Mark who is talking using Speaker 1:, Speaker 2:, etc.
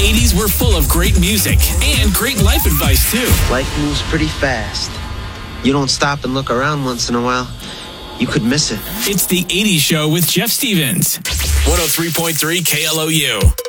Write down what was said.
Speaker 1: 80s were full of great music and great life advice, too.
Speaker 2: Life moves pretty fast. You don't stop and look around once in a while, you could miss it.
Speaker 1: It's the 80s Show with Jeff Stevens. 103.3 KLOU.